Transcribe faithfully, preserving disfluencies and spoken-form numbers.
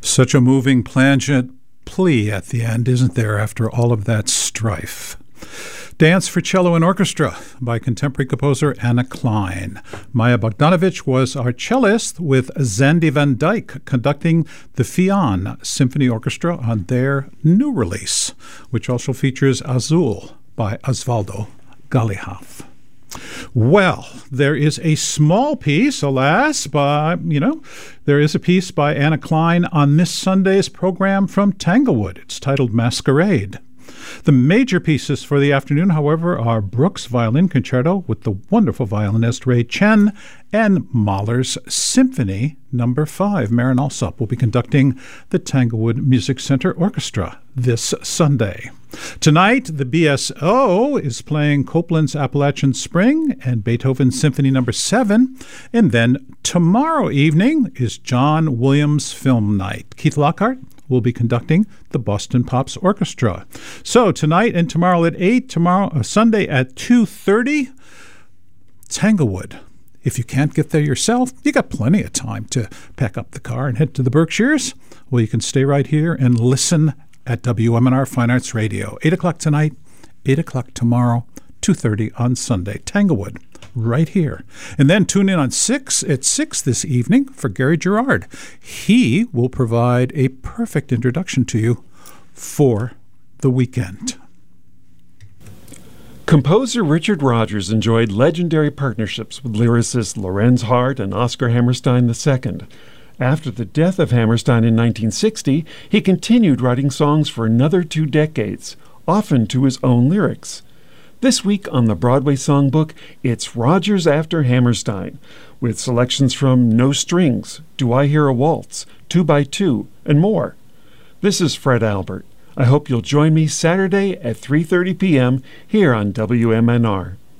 Such a moving, plangent plea at the end, isn't there, after all of that strife? Dance for Cello and Orchestra by contemporary composer Anna Klein. Maya Bogdanovich was our cellist, with Zandy Van Dyke conducting the Fian Symphony Orchestra on their new release, which also features Azul by Osvaldo Galihath. Well, there is a small piece, alas, by, you know, there is a piece by Anna Klein on this Sunday's program from Tanglewood. It's titled Masquerade. The major pieces for the afternoon, however, are Brooks' Violin Concerto with the wonderful violinist Ray Chen and Mahler's Symphony Number five. Marin Alsop will be conducting the Tanglewood Music Center Orchestra this Sunday. Tonight, the B S O is playing Copland's Appalachian Spring and Beethoven's Symphony Number seven. And then tomorrow evening is John Williams Film Night. Keith Lockhart will be conducting the Boston Pops Orchestra. So tonight and tomorrow at eight, tomorrow uh, Sunday at two thirty, Tanglewood. If you can't get there yourself, you got plenty of time to pack up the car and head to the Berkshires. Well, you can stay right here and listen at W M N R Fine Arts Radio. eight o'clock tonight, eight o'clock tomorrow, two thirty on Sunday. Tanglewood, right here. And then tune in on six at six this evening for Gary Gerard. He will provide a perfect introduction to you for the weekend. Composer Richard Rodgers enjoyed legendary partnerships with lyricists Lorenz Hart and Oscar Hammerstein the Second. After the death of Hammerstein in nineteen sixty, he continued writing songs for another two decades, often to his own lyrics. This week on the Broadway Songbook, it's Rodgers after Hammerstein, with selections from No Strings, Do I Hear a Waltz, Two by Two, and more. This is Fred Albert. I hope you'll join me Saturday at three thirty p.m. here on W M N R.